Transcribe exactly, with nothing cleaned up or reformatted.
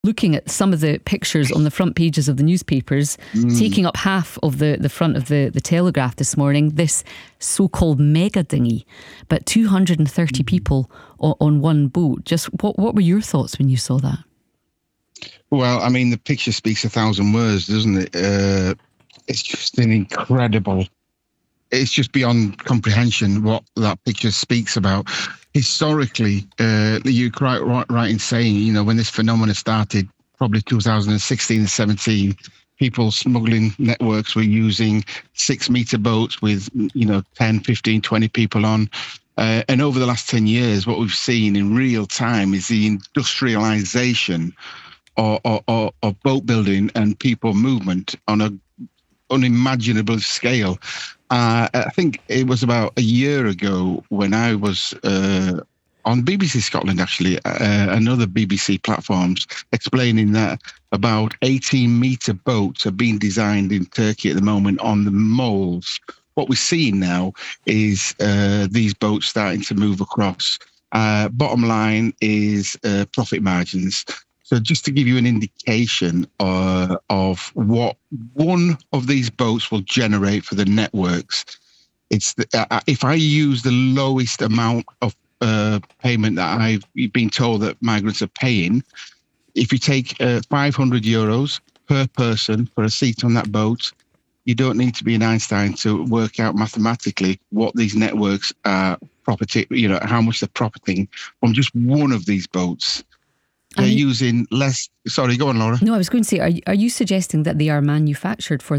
looking at some of the pictures on the front pages of the newspapers, mm. taking up half of the, the front of the, the Telegraph this morning, this so-called mega dinghy, but two hundred thirty people on, on one boat. Just what, what were your thoughts when you saw that? Well, I mean, the picture speaks a thousand words, doesn't it? Uh, it's just an incredible... It's just beyond comprehension what that picture speaks about. Historically, uh, you're quite right, right in saying, you know, when this phenomenon started, probably two thousand sixteen and seventeen, people smuggling networks were using six meter boats with, you know, ten, fifteen, twenty people on. Uh, and over the last ten years, what we've seen in real time is the industrialization of, of, of boat building and people movement on a unimaginable scale. Uh, I think it was about a year ago when I was uh, on B B C Scotland, actually, uh, and other B B C platforms, explaining that about eighteen metre boats are being designed in Turkey at the moment on the moles. What we're seeing now is uh, these boats starting to move across. Uh, bottom line is uh, profit margins. So just to give you an indication uh, of what one of these boats will generate for the networks, it's the, uh, if I use the lowest amount of uh, payment that I've been told that migrants are paying, if you take uh, five hundred euros per person for a seat on that boat, you don't need to be an Einstein to work out mathematically what these networks are property, you know, how much they're profiting from just one of these boats. They're you, using less... Sorry, go on, Laura. No, I was going to say, are, are you suggesting that they are manufactured for